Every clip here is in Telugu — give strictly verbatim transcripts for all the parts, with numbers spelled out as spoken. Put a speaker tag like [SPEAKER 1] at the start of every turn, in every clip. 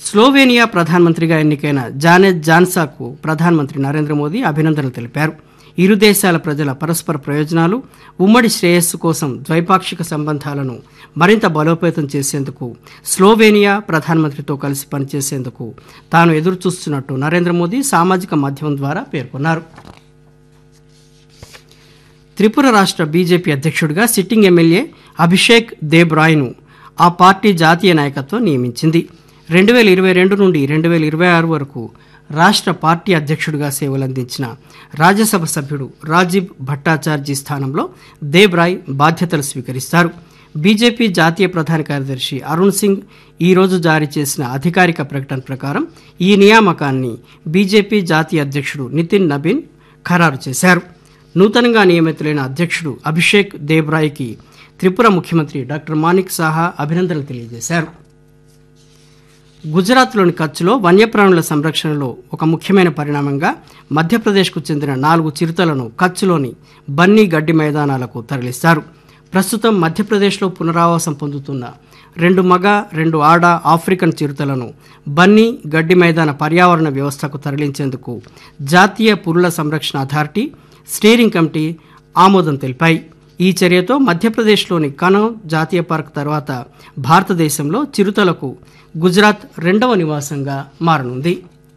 [SPEAKER 1] స్లోవేనియా ప్రధానమంత్రిగా ఎన్నికైన జానెట్ జాన్సాకు ప్రధానమంత్రి నరేంద్ర మోదీ అభినందనలు తెలిపారు. ఇరు దేశాల ప్రజల పరస్పర ప్రయోజనాలు, ఉమ్మడి శ్రేయస్సు కోసం ద్వైపాక్షిక సంబంధాలను మరింత బలోపేతం చేసేందుకు స్లోవేనియా ప్రధానమంత్రితో కలిసి పనిచేసేందుకు తాను ఎదురుచూస్తున్నట్టు నరేంద్ర మోదీ సామాజిక మాధ్యమం ద్వారా పేర్కొన్నారు. త్రిపుర రాష్ట్ర బీజేపీ అధ్యక్షుడిగా సిట్టింగ్ ఎమ్మెల్యే అభిషేక్ దేబ్ రాయ్ను ఆ పార్టీ జాతీయ నాయకత్వం నియమించింది. రెండు వేల ఇరవై రెండు నుండి రెండు వేల ఇరవై ఆరు వరకు రాష్ట్ర పార్టీ అధ్యక్షుడిగా సేవలందించిన రాజ్యసభ సభ్యుడు రాజీవ్ భట్టాచార్జీ స్థానంలో దేబ్ రాయ్ బాధ్యతలు స్వీకరిస్తారు. బీజేపీ జాతీయ ప్రధాన కార్యదర్శి అరుణ్ సింగ్ ఈరోజు జారీ చేసిన అధికారిక ప్రకటన ప్రకారం ఈ నియామకాన్ని బీజేపీ జాతీయ అధ్యక్షుడు నితిన్ నబీన్ ఖరారు చేశారు. నూతనంగా నియమితులైన అధ్యక్షుడు అభిషేక్ దేబ్ రాయ్కి త్రిపుర ముఖ్యమంత్రి డాక్టర్ మాణిక్ సాహా అభినందనలు తెలియజేశారు. గుజరాత్లోని కచ్లో వన్యప్రాణుల సంరక్షణలో ఒక ముఖ్యమైన పరిణామంగా మధ్యప్రదేశ్కు చెందిన నాలుగు చిరుతలను కచ్లోని బన్నీ గడ్డి మైదానాలకు తరలిస్తారు. ప్రస్తుతం మధ్యప్రదేశ్లో పునరావాసం పొందుతున్న రెండు మగ రెండు ఆడ ఆఫ్రికన్ చిరుతలను బన్నీ గడ్డి మైదాన పర్యావరణ వ్యవస్థకు తరలించేందుకు జాతీయ పురుల సంరక్షణ అథారిటీ, స్టీరింగ్ కమిటీ ఆమోదం తెలిపాయి. ఈ చర్యతో మధ్యప్రదేశ్లోని కనౌ జాతీయ పార్క్ తర్వాత భారతదేశంలో చిరుతలకు గుజరాత్ రెండవ నివాసంగా మారనుంది.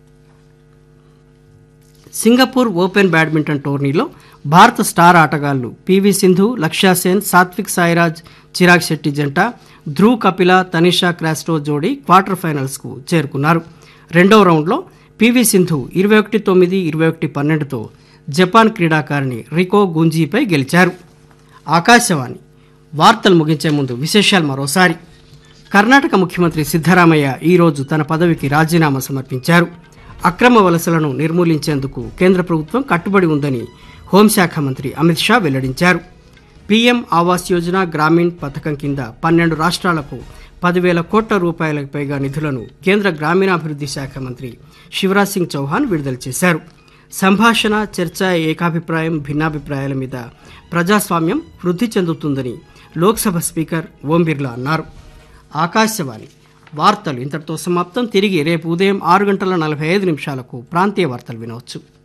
[SPEAKER 1] సింగపూర్ ఓపెన్ బ్యాడ్మింటన్ టోర్నీలో భారత స్టార్ ఆటగాళ్లు పీవీ సింధు, లక్ష్యాసేన్, సాత్విక్ సాయిరాజ్, చిరాగ్ శెట్టి జంట, ధ్రువ్ కపిల, తనిషా క్రాస్టో జోడీ క్వార్టర్ ఫైనల్స్కు చేరుకున్నారు. రెండవ రౌండ్లో పీవీ సింధు ఇరవై ఒకటి తొమ్మిది ఇరవై ఒకటి పన్నెండుతో జపాన్ క్రీడాకారిణి రికో గుంజీపై గెలిచారు. ఆకాశవాణి వార్తలు ముగించే ముందు విశేషాలు మరోసారి. కర్ణాటక ముఖ్యమంత్రి సిద్ధరామయ్య ఈరోజు తన పదవికి రాజీనామా సమర్పించారు. అక్రమ వలసలను నిర్మూలించేందుకు కేంద్ర ప్రభుత్వం కట్టుబడి ఉందని హోంశాఖ మంత్రి అమిత్ షా వెల్లడించారు. పీఎం ఆవాస్ యోజన గ్రామీణ్ పథకం కింద పన్నెండు రాష్ట్రాలకు పదివేల కోట్ల రూపాయలకు పైగా నిధులను కేంద్ర గ్రామీణాభివృద్ధి శాఖ మంత్రి శివరాజ్ సింగ్ చౌహాన్ విడుదల చేశారు. సంభాషణ, చర్చ, ఏకాభిప్రాయం, భిన్నాభిప్రాయాల మీద ప్రజాస్వామ్యం వృద్ధి చెందుతుందని లోక్సభ స్పీకర్ ఓం బిర్లా అన్నారు. ఆకాశవాణి వార్తలు ఇంతటితో సమాప్తం. తిరిగి రేపు ఉదయం ఆరు గంటల నలభై ఐదు నిమిషాలకు ప్రాంతీయ వార్తలు వినవచ్చు.